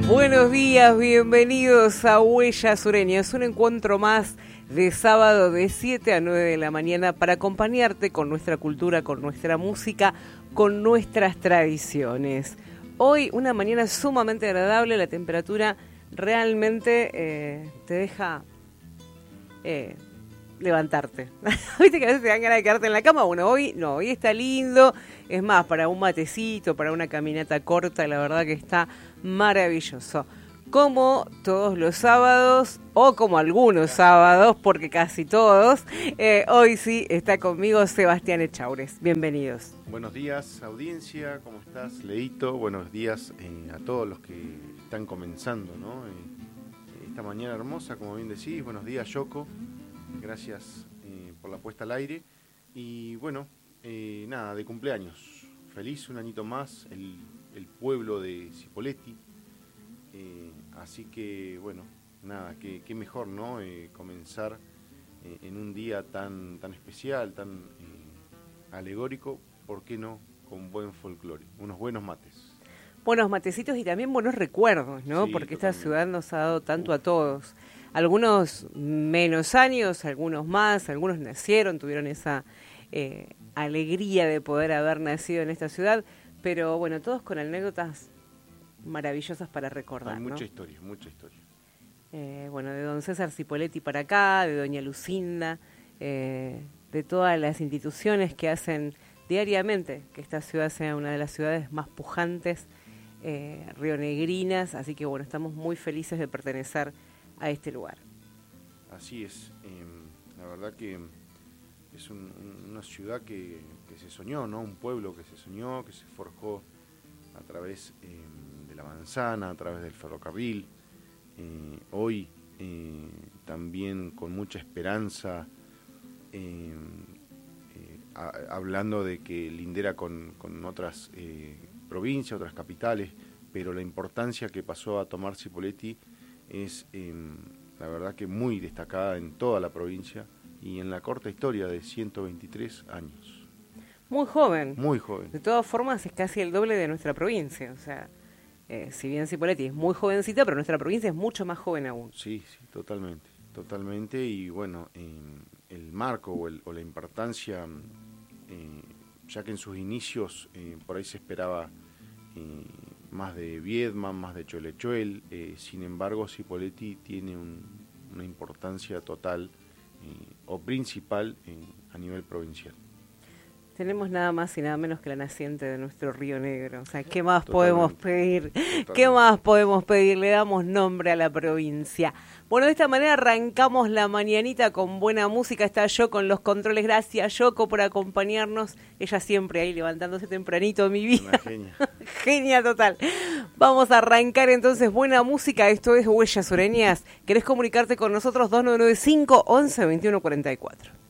Buenos días, bienvenidos a Huella Sureña. Es un encuentro más de sábado de 7 a 9 de la mañana para acompañarte con nuestra cultura, con nuestra música, con nuestras tradiciones. Hoy una mañana sumamente agradable, la temperatura realmente te deja levantarte. ¿Viste que a veces te dan ganas de quedarte en la cama? Bueno, hoy no, hoy está lindo. Es más, para un matecito, para una caminata corta, la verdad que está maravilloso. Como todos los sábados, o como algunos sábados, porque casi todos, hoy sí está conmigo Sebastián Echaures. Bienvenidos. Buenos días, audiencia, ¿cómo estás, Leito? Buenos días a todos los que están comenzando, ¿no? Esta mañana hermosa, como bien decís. Buenos días, Yoko. Gracias por la puesta al aire. Y bueno, nada, de cumpleaños. Feliz un añito más, el pueblo de Cipolletti. Así que, bueno, nada, qué mejor, ¿no? Comenzar en un día tan especial, tan alegórico, ¿por qué no? Con buen folclore, unos buenos mates. Buenos matecitos y también buenos recuerdos, ¿no? Sí, porque totalmente. esta ciudad nos ha dado tanto a todos. Algunos menos años, algunos más, algunos nacieron, tuvieron esa alegría de poder haber nacido en esta ciudad, pero bueno, todos con anécdotas maravillosas para recordar. Hay mucha ¿no? historia, mucha historia. Bueno, de don César Cipolletti para acá, de doña Lucinda, de todas las instituciones que hacen diariamente que esta ciudad sea una de las ciudades más pujantes, rionegrinas, así que bueno, estamos muy felices de pertenecer a este lugar. Así es, la verdad que es una ciudad que se soñó, ¿no? Un pueblo que se soñó, que se forjó a través de la manzana, a través del ferrocarril. Hoy también con mucha esperanza, hablando de que lindera con otras provincias, otras capitales, pero la importancia que pasó a tomar Cipolletti es la verdad que muy destacada en toda la provincia y en la corta historia de 123 años. Muy joven. Muy joven. De todas formas es casi el doble de nuestra provincia, o sea, si bien Cipolletti es muy jovencita, pero nuestra provincia es mucho más joven aún. Sí, totalmente, y bueno, el marco o la importancia, ya que en sus inicios por ahí se esperaba más de Viedma, más de Cholechuel, sin embargo Cipolletti tiene una importancia total o principal a nivel provincial. Tenemos nada más y nada menos que la naciente de nuestro Río Negro. O sea, ¿qué más Totalmente. podemos pedir? Totalmente. ¿Qué más podemos pedir? Le damos nombre a la provincia. Bueno, de esta manera arrancamos la mañanita con buena música. Está Yoko con los controles. Gracias, Yoko, por acompañarnos. Ella siempre ahí levantándose tempranito, mi vida. Una genia. Genia total. Vamos a arrancar entonces buena música. Esto es Huellas Sureñas. ¿Querés comunicarte con nosotros? 2995 11 21 44.